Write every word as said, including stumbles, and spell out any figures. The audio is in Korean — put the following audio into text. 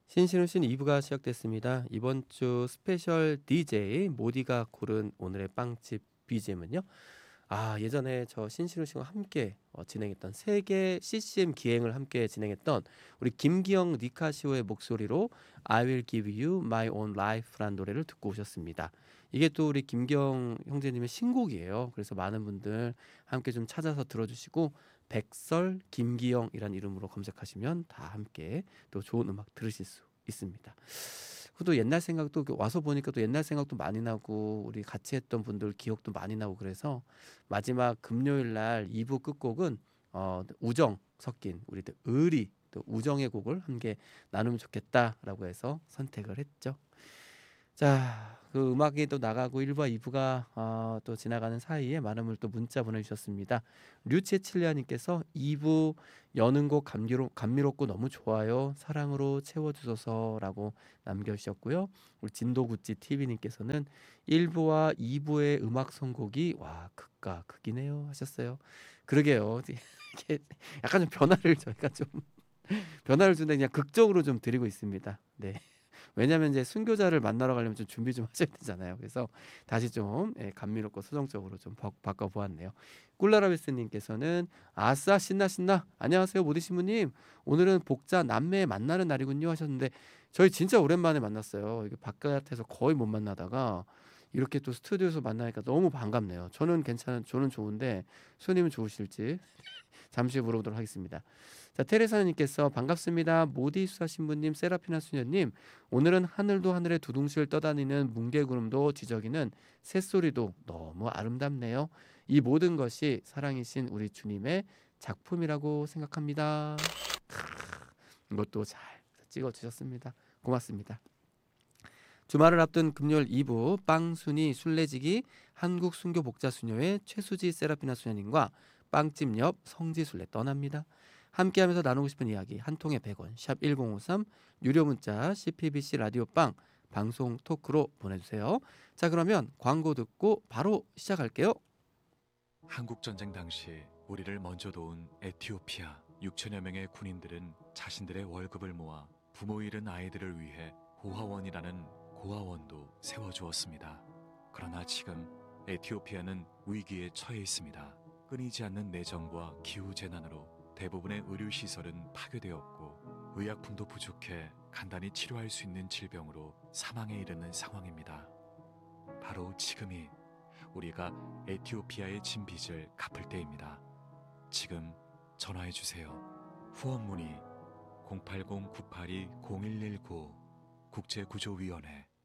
신신우신 이 부가 시작됐습니다. 이번 주 스페셜 디제이 모디가 고른 오늘의 빵집 비지엠은요. 아 예전에 저 신신우 씨와 함께 어 진행했던 세계 씨씨엠 기행을 함께 진행했던 우리 김기영 니카시오의 목소리로 I will give you my own life라는 노래를 듣고 오셨습니다. 이게 또 우리 김기영 형제님의 신곡이에요. 그래서 많은 분들 함께 좀 찾아서 들어주시고 백설 김기영이란 이름으로 검색하시면 다 함께 또 좋은 음악 들으실 수 있습니다. 또 옛날 생각도 와서 보니까 또 옛날 생각도 많이 나고 우리 같이 했던 분들 기억도 많이 나고 그래서 마지막 금요일 날 이 부 끝곡은 어 우정 섞인 우리 또 의리 또 우정의 곡을 함께 나누면 좋겠다라고 해서 선택을 했죠. 자, 그 음악이 또 나가고 일 부와 이 부가 어, 또 지나가는 사이에 많은 분들 또 문자 보내주셨습니다. 류체칠리아님께서 이 부 여는 곡 감미로, 감미롭고 너무 좋아요. 사랑으로 채워주소서라고 남겨주셨고요. 우리 진도구찌 티비님께서는 일 부와 이 부의 음악 선곡이 와 극과 극이네요 하셨어요. 그러게요. 이게 약간 좀 변화를 저희가 좀 변화를 주는데 그냥 극적으로 좀 드리고 있습니다. 네. 왜냐면 이제 순교자를 만나러 가려면 좀 준비 좀 하셔야 되잖아요. 그래서 다시 좀 예, 감미롭고 서정적으로 좀 바, 바꿔보았네요. 꿀라라비스님께서는 아싸 신나 신나 안녕하세요 모디 신부님 오늘은 복자 남매 만나는 날이군요 하셨는데 저희 진짜 오랜만에 만났어요. 이게 바깥에서 거의 못 만나다가 이렇게 또 스튜디오에서 만나니까 너무 반갑네요. 저는 괜찮은 저는 좋은데 손님은 좋으실지 잠시 후 물어보도록 하겠습니다. 자, 테레사님께서 반갑습니다. 모디 수사 신부님, 세라피나 수녀님. 오늘은 하늘도 하늘에 두둥실 떠다니는 뭉게구름도 지저귀는 새소리도 너무 아름답네요. 이 모든 것이 사랑이신 우리 주님의 작품이라고 생각합니다. 크으, 이것도 잘 찍어주셨습니다. 고맙습니다. 주말을 앞둔 금요일 이 부 빵순이 순례지기 한국 순교 복자 수녀의 최수지 세라피나 수녀님과 빵집 옆 성지순례 떠납니다. 함께하면서 나누고 싶은 이야기 한 통에 백 원 샵 일공오삼 유료 문자 씨피비씨 라디오 빵 방송 토크로 보내주세요. 자 그러면 광고 듣고 바로 시작할게요. 한국 전쟁 당시 우리를 먼저 도운 에티오피아 육천여 명의 군인들은 자신들의 월급을 모아 부모 잃은 아이들을 위해 고아원이라는 고아원도 세워주었습니다. 그러나 지금 에티오피아는 위기에 처해 있습니다. 끊이지 않는 내정과 기후재난으로 대부분의 의료시설은 파괴되었고 의약품도 부족해 간단히 치료할 수 있는 질병으로 사망에 이르는 상황입니다. 바로 지금이 우리가 에티오피아의 진 빚을 갚을 때입니다. 지금 전화해 주세요. 후원 문의 공팔공 구팔이 공일일구 국제구조위원회